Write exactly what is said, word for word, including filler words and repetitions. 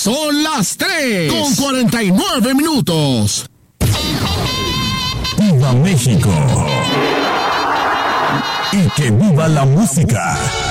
Son las tres con cuarenta y nueve minutos. ¡Viva México! ¡Y que viva la música!